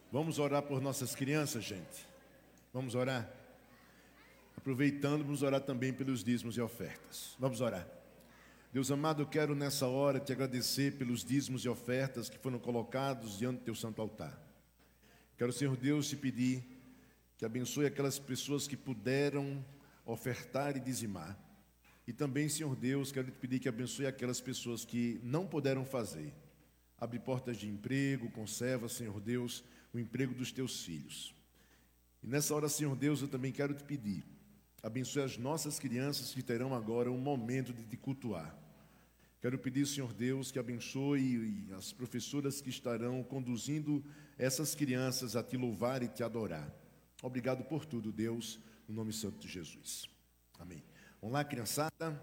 Vamos orar por nossas crianças, gente. Vamos orar? Aproveitando, vamos orar também pelos dízimos e ofertas. Vamos orar. Deus amado, eu quero nessa hora te agradecer pelos dízimos e ofertas que foram colocados diante do teu santo altar. Quero, Senhor Deus, te pedir que abençoe aquelas pessoas que puderam ofertar e dizimar. E também, Senhor Deus, quero te pedir que abençoe aquelas pessoas que não puderam fazer. Abre portas de emprego, conserva, Senhor Deus, o emprego dos teus filhos. E nessa hora, Senhor Deus, eu também quero te pedir, abençoe as nossas crianças que terão agora um momento de te cultuar. Quero pedir, Senhor Deus, que abençoe as professoras que estarão conduzindo essas crianças a te louvar e te adorar. Obrigado por tudo, Deus, no nome santo de Jesus. Amém. Vamos lá, criançada.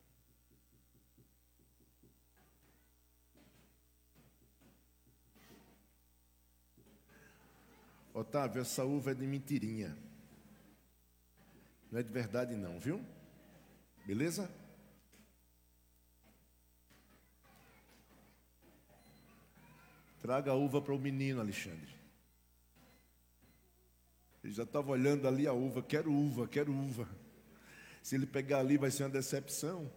Otávio, essa uva é de mentirinha. Não é de verdade não, viu? Beleza? Traga a uva para o menino, Alexandre. Ele já estava olhando ali a uva. Quero uva, quero uva. Se ele pegar ali vai ser uma decepção.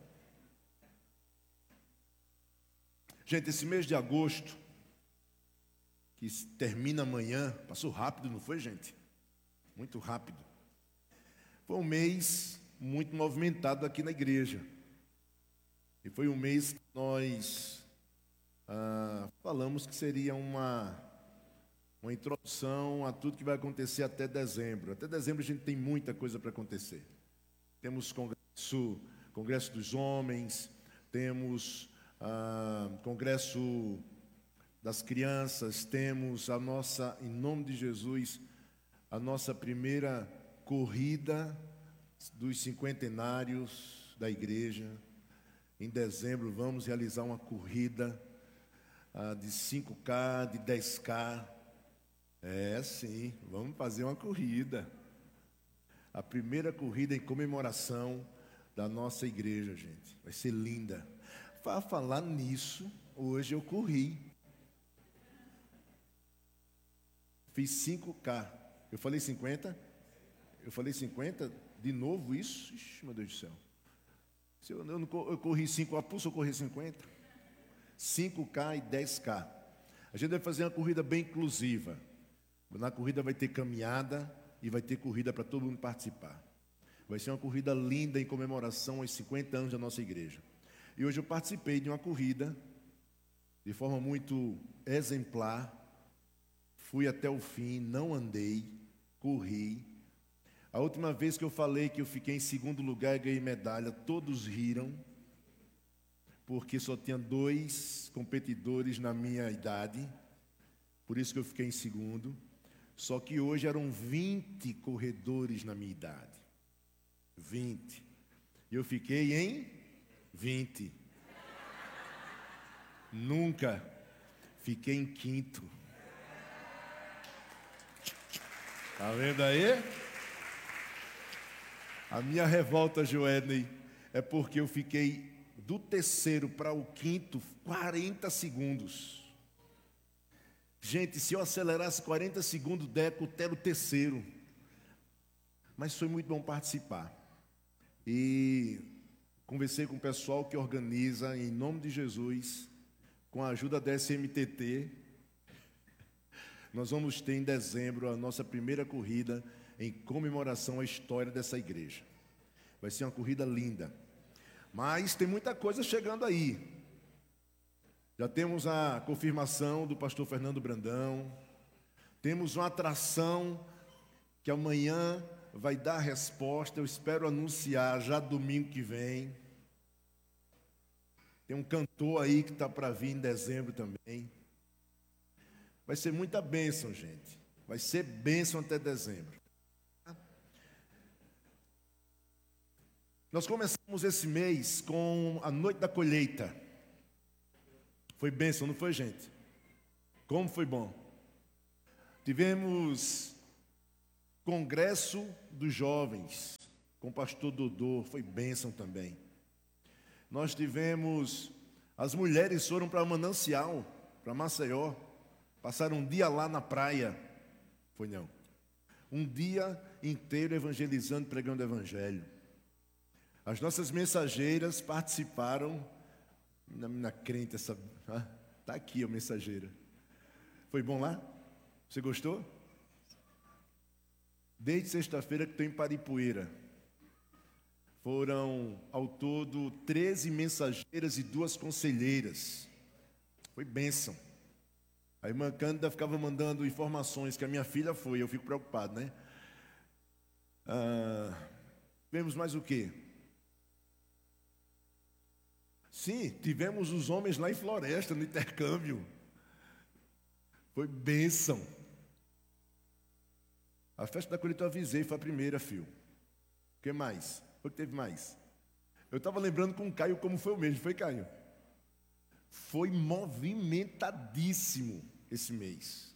Gente, esse mês de agosto, que termina amanhã, passou rápido, não foi, gente? Muito rápido. Foi um mês muito movimentado aqui na igreja. E foi um mês que nós falamos que seria uma introdução a tudo que vai acontecer até dezembro. Até dezembro a gente tem muita coisa para acontecer. Temos congresso dos homens, temos congresso das crianças, temos em nome de Jesus, a nossa primeira corrida dos cinquentenários da igreja. Em dezembro vamos realizar uma corrida de 5K, de 10K. Sim, vamos fazer uma corrida. A primeira corrida em comemoração da nossa igreja, gente. Vai ser linda. Para falar nisso, hoje eu corri. Fiz 5K. Eu falei 50? Eu falei 50? De novo isso? Ixi, meu Deus do céu. Se eu corri 5 a pulso, eu corri 50. 5K e 10K. A gente vai fazer uma corrida bem inclusiva. Na corrida vai ter caminhada e vai ter corrida para todo mundo participar. Vai ser uma corrida linda em comemoração aos 50 anos da nossa igreja. E hoje eu participei de uma corrida de forma muito exemplar. Fui até o fim, não andei, corri. A última vez que eu falei que eu fiquei em segundo lugar e ganhei medalha, todos riram, porque só tinha 2 competidores na minha idade, por isso que eu fiquei em segundo. Só que hoje eram 20 corredores na minha idade. 20. E eu fiquei em 20. Nunca fiquei em quinto. Está vendo aí? A minha revolta, Joedney, é porque eu fiquei do terceiro para o quinto 40 segundos. Gente, se eu acelerasse 40 segundos, Deco era o terceiro. Mas foi muito bom participar. E conversei com o pessoal que organiza, em nome de Jesus, com a ajuda da SMTT. Nós vamos ter em dezembro a nossa primeira corrida em comemoração à história dessa igreja. Vai ser uma corrida linda. Mas tem muita coisa chegando aí. Já temos a confirmação do pastor Fernando Brandão. Temos uma atração que amanhã vai dar a resposta. Eu espero anunciar já domingo que vem. Tem um cantor aí que está para vir em dezembro também. Vai ser muita bênção, gente. Vai ser bênção até dezembro. Nós começamos esse mês com a noite da colheita. Foi bênção, não foi, gente? Como foi bom. Tivemos congresso dos jovens com o pastor Dodô, foi bênção também. Nós tivemos, as mulheres foram para Manancial, para Maceió, passaram um dia lá na praia, Foi não. Um dia inteiro evangelizando, pregando o evangelho. As nossas mensageiras participaram, na crente, essa, tá aqui a mensageira. Foi bom lá? Você gostou? Desde sexta-feira que estou em Paripueira. Foram, ao todo, 13 mensageiras e 2 conselheiras. Foi bênção. A irmã Cândida ficava mandando informações que a minha filha foi, eu fico preocupado, né? Vemos mais o quê? Sim, tivemos os homens lá em Floresta, no intercâmbio. Foi bênção. A festa da colheita eu avisei, foi a primeira, filho. O que mais? O que teve mais? Eu estava lembrando com o Caio como foi o mês, foi, Caio? Foi movimentadíssimo esse mês.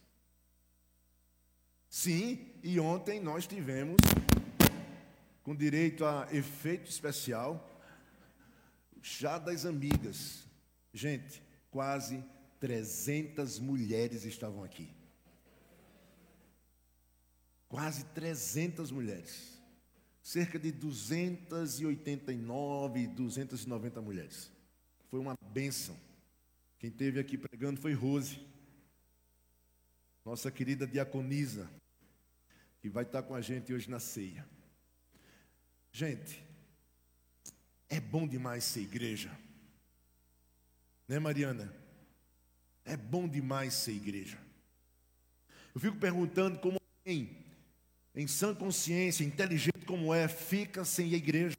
Sim, e ontem nós tivemos, com direito a efeito especial, o chá das amigas. Gente, quase 300 mulheres estavam aqui. Quase 300 mulheres. Cerca de 289, 290 mulheres. Foi uma bênção. Quem esteve aqui pregando foi Rose, nossa querida diaconisa, que vai estar com a gente hoje na ceia. Gente, é bom demais ser igreja. Né, Mariana? É bom demais ser igreja. Eu fico perguntando como alguém, em sã consciência, inteligente como é, fica sem a igreja.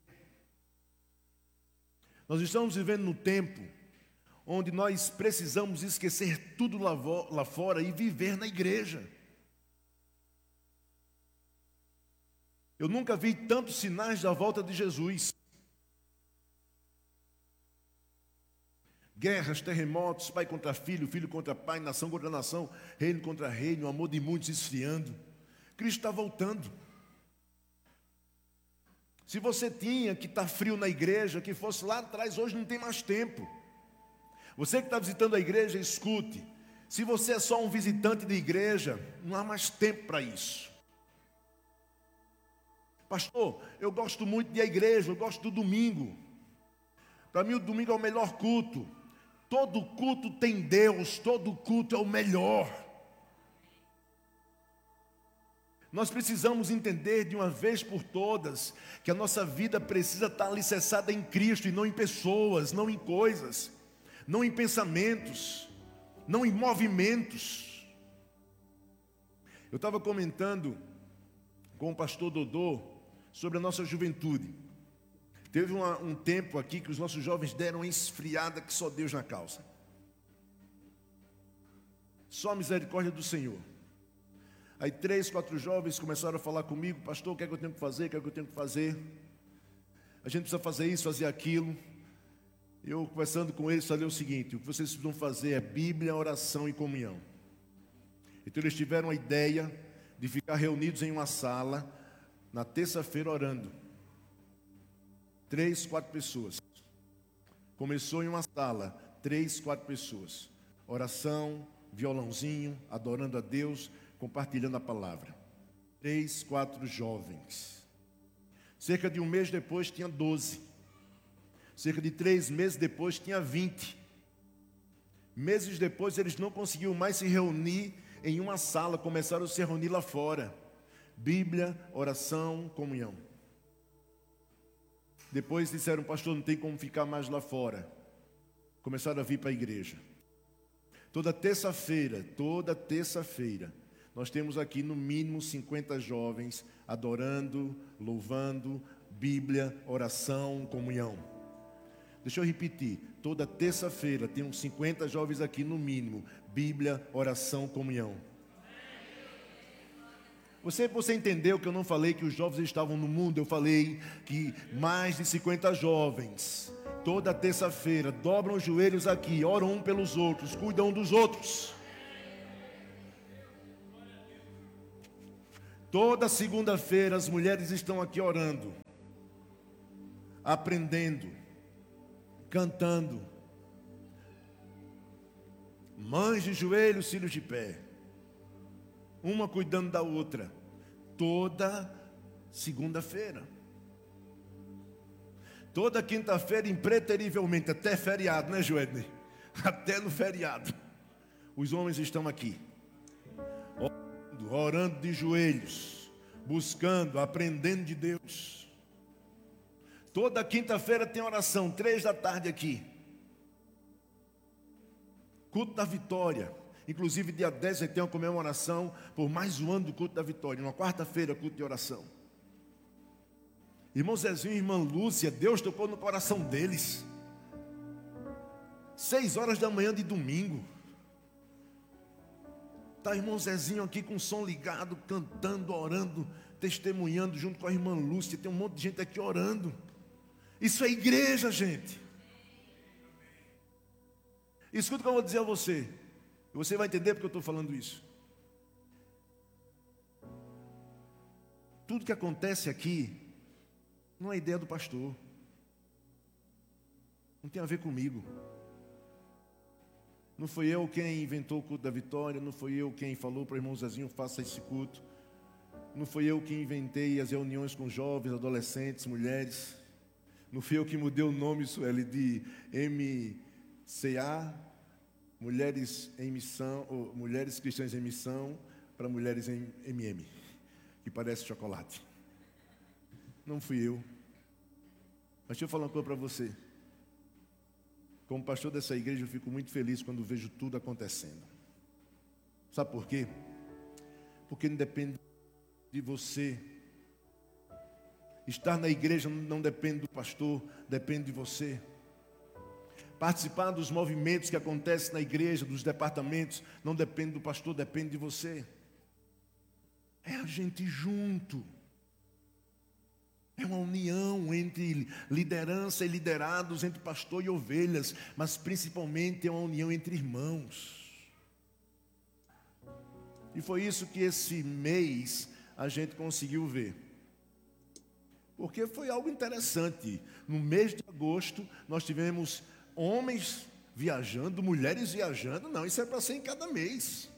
Nós estamos vivendo no tempo onde nós precisamos esquecer tudo lá fora e viver na igreja. Eu nunca vi tantos sinais da volta de Jesus. Guerras, terremotos, pai contra filho, filho contra pai, nação contra nação, reino contra reino, o amor de muitos esfriando. Cristo está voltando. Se você tinha que estar frio na igreja, que fosse lá atrás, hoje não tem mais tempo. Você que está visitando a igreja, escute. Se você é só um visitante de igreja, não há mais tempo para isso. Pastor, eu gosto muito de a igreja, eu gosto do domingo. Para mim o domingo é o melhor culto. Todo culto tem Deus, todo culto é o melhor. Nós precisamos entender de uma vez por todas que a nossa vida precisa estar alicerçada em Cristo e não em pessoas, não em coisas, não em pensamentos, não em movimentos. Eu estava comentando com o pastor Dodô sobre a nossa juventude. Teve um tempo aqui que os nossos jovens deram uma esfriada que só Deus na causa. Só a misericórdia do Senhor. Aí 3, 4 jovens começaram a falar comigo: pastor, o que é que eu tenho que fazer? O que é que eu tenho que fazer? A gente precisa fazer isso, fazer aquilo. Eu, conversando com eles, falei o seguinte: o que vocês precisam fazer é Bíblia, oração e comunhão. Então eles tiveram a ideia de ficar reunidos em uma sala, na terça-feira, orando. 3, 4 pessoas. Começou em uma sala, 3, 4 pessoas. Oração, violãozinho, adorando a Deus, compartilhando a palavra. 3, 4 jovens. Cerca de um mês depois tinha 12. Cerca de 3 meses depois tinha 20. Meses depois eles não conseguiam mais se reunir em uma sala, começaram a se reunir lá fora. Bíblia, oração, comunhão. Depois disseram: pastor, não tem como ficar mais lá fora. Começaram a vir para a igreja. Toda terça-feira, nós temos aqui no mínimo 50 jovens adorando, louvando, Bíblia, oração, comunhão. Deixa eu repetir, toda terça-feira tem uns 50 jovens aqui no mínimo, Bíblia, oração, comunhão. Você entendeu que eu não falei que os jovens estavam no mundo? Eu falei que mais de 50 jovens, toda terça-feira, dobram os joelhos aqui, oram um pelos outros, cuidam um dos outros. Toda segunda-feira as mulheres estão aqui orando, aprendendo, cantando. Mães de joelhos, filhos de pé. uma cuidando da outra, toda segunda-feira. Toda quinta-feira, impreterivelmente, até feriado, né, Joedney? Até no feriado, os homens estão aqui, orando de joelhos, buscando, aprendendo de Deus. Toda quinta-feira tem oração, 3 da tarde aqui. Culto da Vitória. Inclusive dia 10 vai ter uma comemoração por mais um ano do Culto da Vitória. Uma quarta-feira, culto de oração. Irmão Zezinho e irmã Lúcia, Deus tocou no coração deles. 6 horas da manhã de domingo. Está irmão Zezinho aqui com o som ligado, cantando, orando, testemunhando junto com a irmã Lúcia. Tem um monte de gente aqui orando. Isso é igreja, gente. Escuta o que eu vou dizer a você. Você vai entender porque eu estou falando isso. Tudo que acontece aqui não é ideia do pastor. Não tem a ver comigo. Não foi eu quem inventou o culto da Vitória. Não foi eu quem falou para o irmão Zezinho, faça esse culto. Não foi eu que inventei as reuniões com jovens, adolescentes, mulheres. Não fui eu que mudei o nome, Sueli, de MCA, Mulheres em Missão, ou Mulheres Cristãs em Missão, para Mulheres em MM, que parece chocolate. Não fui eu. Mas deixa eu falar uma coisa para você. Como pastor dessa igreja, eu fico muito feliz quando vejo tudo acontecendo. Sabe por quê? Porque não depende de você. Estar na igreja não depende do pastor, depende de você. Participar dos movimentos que acontecem na igreja, dos departamentos, não depende do pastor, depende de você. É a gente junto. É uma união entre liderança e liderados, entre pastor e ovelhas, mas principalmente é uma união entre irmãos. E foi isso que esse mês a gente conseguiu ver. Porque foi algo interessante. No mês de agosto, nós tivemos homens viajando, mulheres viajando. Não, isso é para ser em cada mês.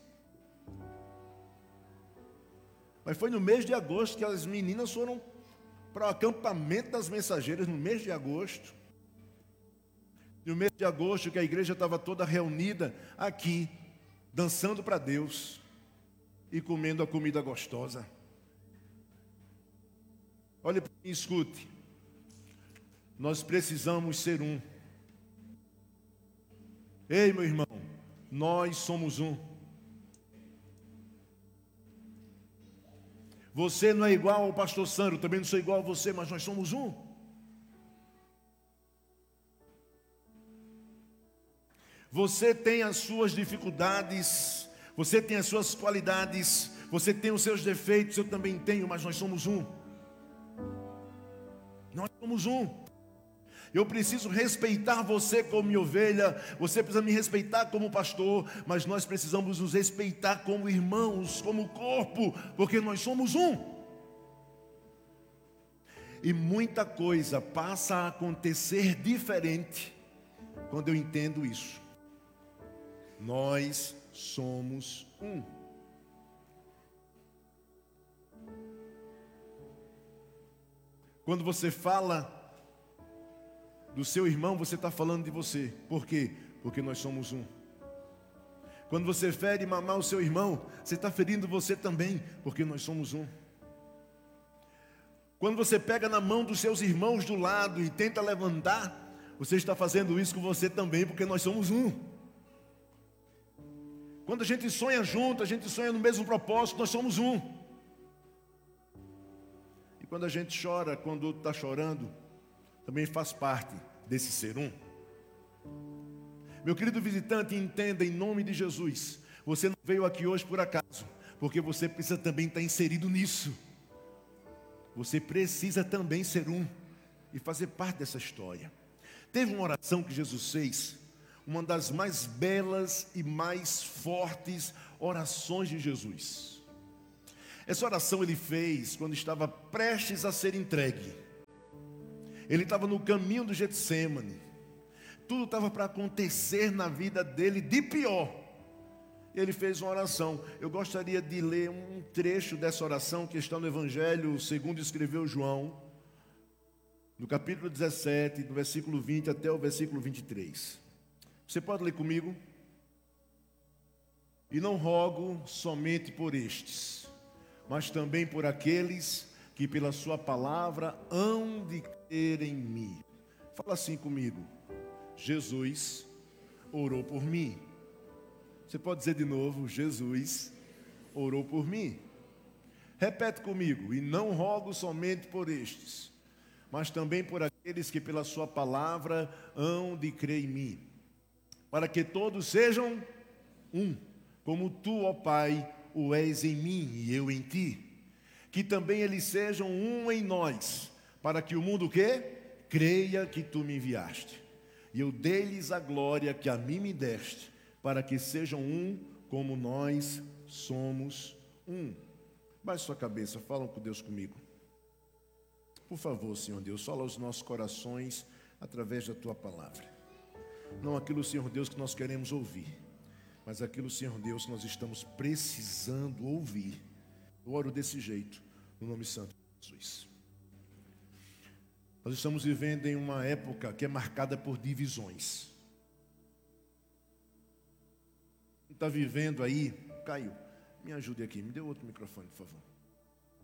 Mas foi no mês de agosto que as meninas foram para o acampamento das mensageiras, no mês de agosto. No mês de agosto que a igreja estava toda reunida aqui, dançando para Deus e comendo a comida gostosa. Olhe para mim e escute. Nós precisamos ser um. Ei, meu irmão, nós somos um. Você não é igual ao pastor Sandro, eu também não sou igual a você, mas nós somos um. Você tem as suas dificuldades, você tem as suas qualidades, você tem os seus defeitos, eu também tenho, mas nós somos um. Nós somos um. Eu preciso respeitar você como minha ovelha, você precisa me respeitar como pastor, mas nós precisamos nos respeitar como irmãos, como corpo, porque nós somos um. E muita coisa passa a acontecer diferente quando eu entendo isso. Nós somos um. Quando você fala do seu irmão, você está falando de você. Por quê? Porque nós somos um. Quando você fere mamar o seu irmão, você está ferindo você também, porque nós somos um. Quando você pega na mão dos seus irmãos do lado e tenta levantar, você está fazendo isso com você também, porque nós somos um. Quando a gente sonha junto, a gente sonha no mesmo propósito, nós somos um. E quando a gente chora, quando o outro está chorando, também faz parte desse ser um. Meu querido visitante, entenda em nome de Jesus, você não veio aqui hoje por acaso, porque você precisa também estar inserido nisso. Você precisa também ser um e fazer parte dessa história. Teve uma oração que Jesus fez, uma das mais belas e mais fortes orações de Jesus. Essa oração ele fez quando estava prestes a ser entregue. Ele estava no caminho do Getsêmani. Tudo estava para acontecer na vida dele de pior. Ele fez uma oração. Eu gostaria de ler um trecho dessa oração que está no Evangelho segundo escreveu João, no capítulo 17, do versículo 20 até o versículo 23. Você pode ler comigo? E não rogo somente por estes, mas também por aqueles que pela sua palavra hão de crer em mim. Fala assim comigo. Jesus orou por mim. Você pode dizer de novo, Jesus orou por mim. Repete comigo, e não rogo somente por estes, mas também por aqueles que pela sua palavra hão de crer em mim, para que todos sejam um, como tu, ó Pai, o és em mim e eu em ti, que também eles sejam um em nós, para que o mundo o quê? Creia que tu me enviaste. E eu dei-lhes a glória que a mim me deste, para que sejam um como nós somos um. Baixe sua cabeça, falam com Deus comigo. Por favor, Senhor Deus, fala aos nossos corações através da Tua palavra. Não aquilo, Senhor Deus, que nós queremos ouvir, mas aquilo, Senhor Deus, que nós estamos precisando ouvir. Eu oro desse jeito, no nome santo de Jesus. Nós estamos vivendo em uma época que é marcada por divisões. Está vivendo aí, Caio, me ajude aqui, me dê outro microfone, por favor.